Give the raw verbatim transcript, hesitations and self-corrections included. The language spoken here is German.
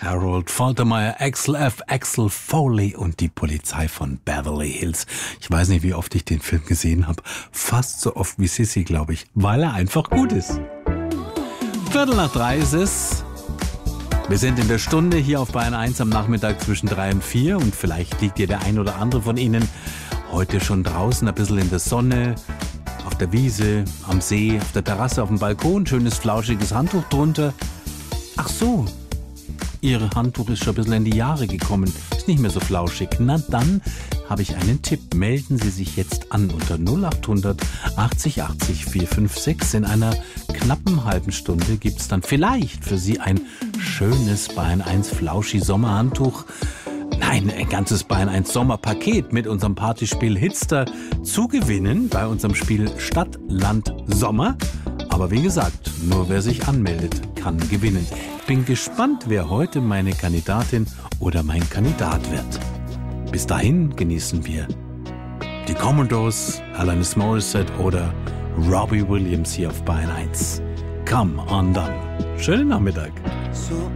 Harold Faltermeyer, Axel F., Axel Foley und die Polizei von Beverly Hills. Ich weiß nicht, wie oft ich den Film gesehen habe. Fast so oft wie Sissy, glaube ich, weil er einfach gut ist. Viertel nach drei ist es. Wir sind in der Stunde hier auf Bayern eins am Nachmittag zwischen drei und vier und vielleicht liegt ihr der ein oder andere von Ihnen heute schon draußen, ein bisschen in der Sonne, auf der Wiese, am See, auf der Terrasse, auf dem Balkon, schönes flauschiges Handtuch drunter. Ach so, Ihr Handtuch ist schon ein bisschen in die Jahre gekommen, ist nicht mehr so flauschig. Na dann habe ich einen Tipp. Melden Sie sich jetzt an unter null acht hundert achtzig achtzig vier fünf sechs. In einer knappen halben Stunde gibt es dann vielleicht für Sie ein schönes Bayern eins Flauschi Sommerhandtuch. Nein, ein ganzes Bayern eins Sommerpaket mit unserem Partyspiel Hitster zu gewinnen bei unserem Spiel Stadt, Land, Sommer. Aber wie gesagt, nur wer sich anmeldet, kann gewinnen. Ich bin gespannt, wer heute meine Kandidatin oder mein Kandidat wird. Bis dahin genießen wir die Commodores, Alanis Morissette oder Robbie Williams hier auf Bayern eins. Come on dann. Schönen Nachmittag.